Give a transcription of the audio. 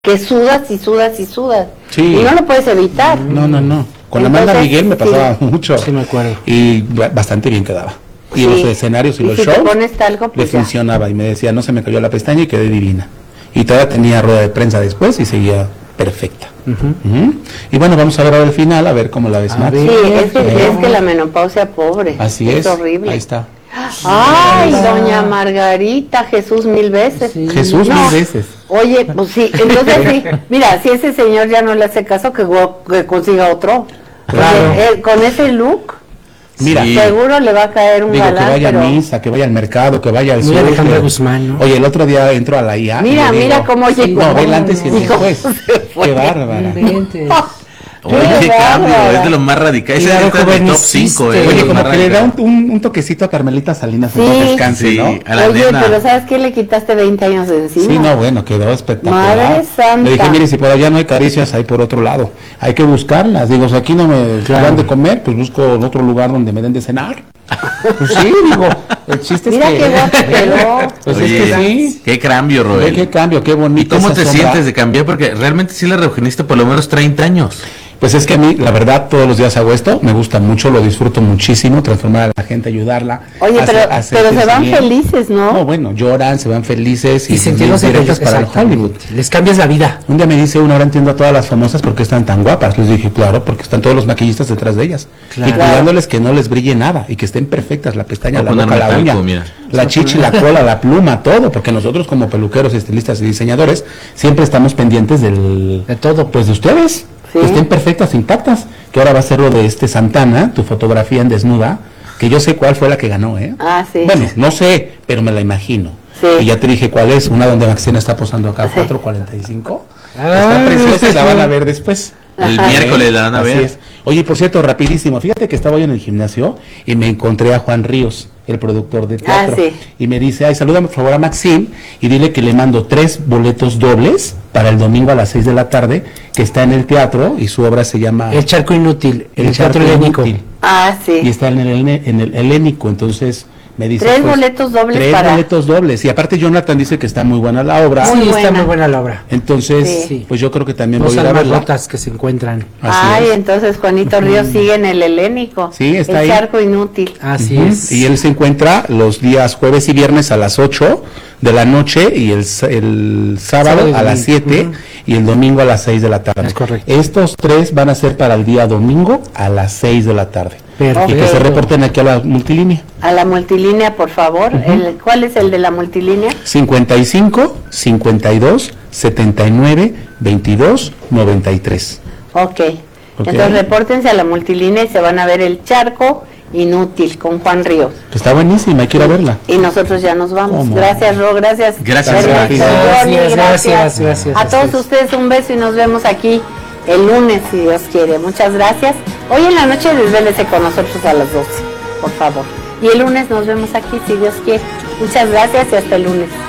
que sudas y sudas y sudas. Sí. Y no lo puedes evitar. No. Con la Amanda Miguel me pasaba mucho. Sí, me acuerdo. Y bastante bien quedaba. Y Sí. los escenarios y los si shows te pones talco, le pues ya. funcionaba. Y me decía, no se me cayó la pestaña y quedé divina. Y todavía tenía rueda de prensa después y seguía perfecta. Ujú. Y bueno, vamos a ver ahora el final, a ver cómo la ves, Max. Sí, es que la menopausia, pobre. Así es. horrible. Ahí está. Ay, doña Margarita, Jesús 1000 veces. Sí. Jesús No. 1000 veces. Oye, pues sí, entonces sí. Mira, si ese señor ya no le hace caso, que consiga otro. Claro. Porque, con ese look, Mira, Sí. seguro le va a caer un digo, que galán, vaya pero... a misa, que vaya al mercado, que vaya al Mira sur. Alejandra que- Guzmán, ¿no? Oye, el otro día entró a la IA. Mira, y le mira digo, cómo llegó. No, ve el antes y el ¿Y cómo después. se fue? Qué bárbara. Oye, Qué qué cambio, bárbara. es de lo más radical. Ese Claro, está en el top jovenciste. 5, Oye, Oye, lo como más que le da radical. un toquecito a Carmelita Salinas en Sí. paz descanse, Sí, ¿no? a la Oye, nena. pero ¿sabes qué? Le quitaste 20 años de encima. Sí, no, bueno, quedó espectacular. Madre santa. Le dije, mire, si por allá no hay caricias, hay por otro lado. Hay que buscarlas. Digo, si aquí no me dan de comer, pues busco en otro lugar donde me den de cenar. Pues sí, digo, el chiste Mira es que... qué guapo quedó. Pues Oye, es que sí. qué cambio, Ve Roel. qué cambio, qué ¿Y bonito. cómo esa te sombra. sientes de cambiar? Porque realmente sí la rejuveniste por lo menos 30 años. Pues es que a mí, la verdad, todos los días hago esto, me gusta mucho, lo disfruto muchísimo, transformar a la gente, ayudarla. Oye, pero se van bien. felices, ¿no? No, bueno, lloran, se van felices Y sentirlos directos felices para el Hollywood. Les cambias la vida. Un día me dice uno, ahora entiendo a todas las famosas porque están tan guapas. Les dije, claro, porque están todos los maquillistas detrás de ellas. Claro. Y cuidándoles que no les brille nada y que estén perfectas, la pestaña, Voy a la boca, la ponerme uña, talco, mira. la chichi, la cola, la pluma, todo, porque nosotros como peluqueros, estilistas y diseñadores siempre estamos pendientes De todo. pues de ustedes, Sí. que estén perfectas, intactas, que ahora va a ser lo de Santana, tu fotografía en desnuda, que yo sé cuál fue la que ganó, ¿eh? Ah, sí. Bueno, no sé, pero me la imagino. Sí. Y ya te dije cuál es, una donde Maxina está posando acá, 4:45. Ah, Está preciosa y la van a ver después. El Ajá. miércoles la van a Así ver. es. Oye, por cierto, rapidísimo, fíjate que estaba yo en el gimnasio y me encontré a Juan Ríos, el productor de teatro. Ah, sí. Y me dice, ay, salúdame por favor a Maxim y dile que le mando 3 boletos dobles para el domingo a las 6 de la tarde, que está en el teatro y su obra se llama El charco inútil, el Charco teatro helénico. Inútil. Ah, Y sí. está en el helénico, entonces me dice... 3 boletos dobles 3 para... boletos dobles. Y aparte Jonathan dice que está muy buena la obra. Muy Sí, está buena. muy buena la obra. Entonces, Sí. pues yo creo que también Dos voy a ir a almas verla. rotas que se encuentran. Así Ay, es. entonces Juanito Ríos sigue en el helénico. Sí, está el ahí. charco inútil. Así Ujú. es. Y él se encuentra los días jueves y viernes a las 8 de la noche y el sábado Sábado y a las domingo. 7 Ujú. y el domingo a las 6 de la tarde. Es correcto. Estos 3 van a ser para el día domingo a las 6 de la tarde. Perfecto. Y que se reporten aquí a la multilínea. A la multilínea, por favor. ¿Cuál es el de la multilínea? 55 52 79 22 93. Ok. Entonces repórtense a la multilínea y se van a ver el charco inútil con Juan Ríos. Está buenísima, hay que ir a verla. Y nosotros ya nos vamos. ¿Cómo? Gracias, Ro, gracias. Gracias, Ernesto, gracias. Johnny, Gracias. A todos ustedes un beso y nos vemos aquí el lunes, si Dios quiere. Muchas gracias. Hoy en la noche desvélese con nosotros a las 12, por favor. Y el lunes nos vemos aquí, si Dios quiere. Muchas gracias y hasta el lunes.